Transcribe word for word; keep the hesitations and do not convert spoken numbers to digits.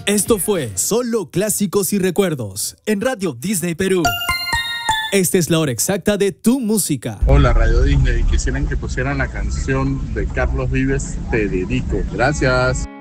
Esto fue Solo Clásicos y Recuerdos en Radio Disney Perú. Esta es la hora exacta de tu música. Hola, Radio Disney. Quisieran que pusieran la canción de Carlos Vives, Te Dedico. Gracias.